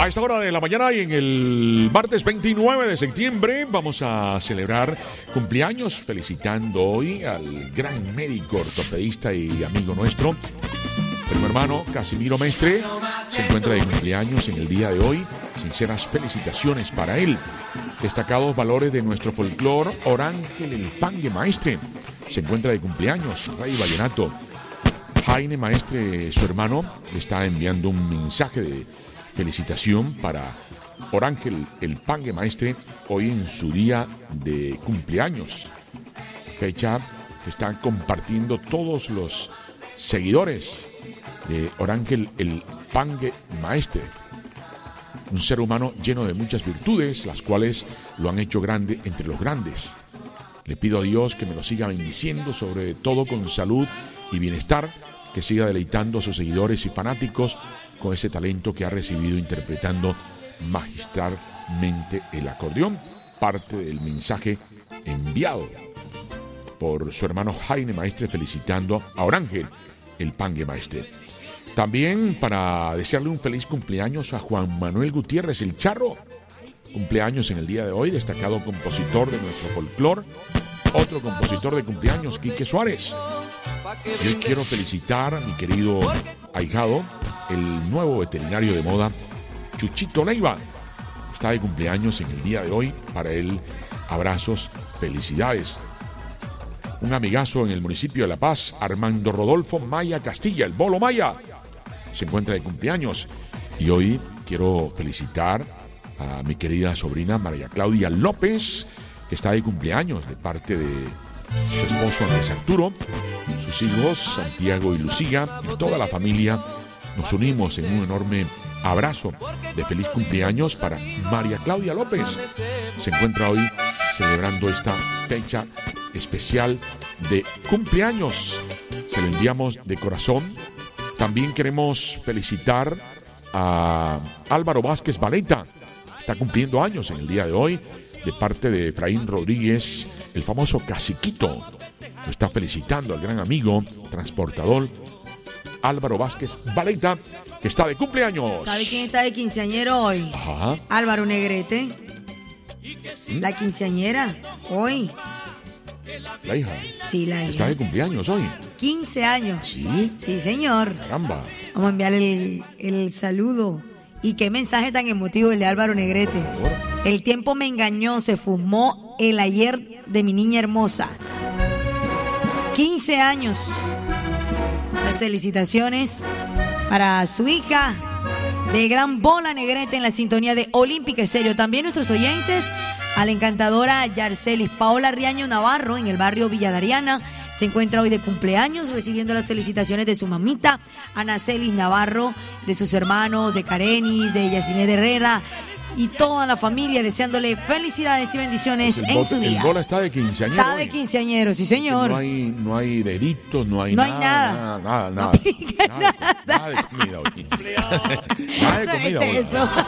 A esta hora de la mañana y en el martes 29 de septiembre vamos a celebrar cumpleaños felicitando hoy al gran médico ortopedista y amigo nuestro, primo hermano Casimiro Maestre. Se encuentra de cumpleaños en el día de hoy. Sinceras felicitaciones para él. Destacados valores de nuestro folclor, Orángel el Pangue Maestre. Se encuentra de cumpleaños, Rey Vallenato. Jaime Maestre, su hermano, le está enviando un mensaje de felicitación para Orángel el Pangue Maestre hoy en su día de cumpleaños. Fecha que están compartiendo todos los seguidores de Orángel el Pangue Maestre. Un ser humano lleno de muchas virtudes, las cuales lo han hecho grande entre los grandes. Le pido a Dios que me lo siga bendiciendo, sobre todo con salud y bienestar, que siga deleitando a sus seguidores y fanáticos con ese talento que ha recibido interpretando magistralmente el acordeón. Parte del mensaje enviado por su hermano Jaime Maestre felicitando a Orángel el Pangue Maestre. También para desearle un feliz cumpleaños a Juan Manuel Gutiérrez el Charro. Cumpleaños en el día de hoy, destacado compositor de nuestro folclor. Otro compositor de cumpleaños, Quique Suárez. Yo quiero felicitar a mi querido ahijado, el nuevo veterinario de moda, Chuchito Leiva. Está de cumpleaños en el día de hoy. Para él, abrazos, felicidades. Un amigazo en el municipio de La Paz, Armando Rodolfo Maya Castilla, el Bolo Maya. Se encuentra de cumpleaños. Y hoy quiero felicitar a mi querida sobrina María Claudia López, que está de cumpleaños, de parte de su esposo Andrés Arturo, sus hijos Santiago y Lucía y toda la familia. Nos unimos en un enorme abrazo de feliz cumpleaños para María Claudia López. Se encuentra hoy celebrando esta fecha especial de cumpleaños. Se lo enviamos de corazón. También queremos felicitar a Álvaro Vázquez Valeta. Está cumpliendo años en el día de hoy, de parte de Efraín Rodríguez, el famoso Caciquito. Lo está felicitando al gran amigo transportador Álvaro Vázquez Valeta, que está de cumpleaños. ¿Sabe quién está de quinceañero hoy? Ajá. Álvaro Negrete. La quinceañera hoy. La hija. Sí, la hija. Está de cumpleaños hoy. 15 años. ¿Sí? Sí, señor. Caramba. Vamos a enviarle el saludo. Y qué mensaje tan emotivo el de Álvaro Negrete. El tiempo me engañó, se fumó el ayer de mi niña hermosa. 15 años. Las felicitaciones para su hija del gran Bola Negrete en la sintonía de Olímpica Estéreo. También nuestros oyentes, a la encantadora Yarcelis Paola Riaño Navarro en el barrio Villa Dariana. Se encuentra hoy de cumpleaños recibiendo las felicitaciones de su mamita, Anacelis Navarro, de sus hermanos, de Karenis, de Yacinet Herrera y toda la familia, deseándole felicidades y bendiciones en su día. El Bola está de quinceañero. Está de quinceañero, sí señor. No hay deditos, no hay nada. Nada No de comida hoy. Nada de comida hoy. Eso.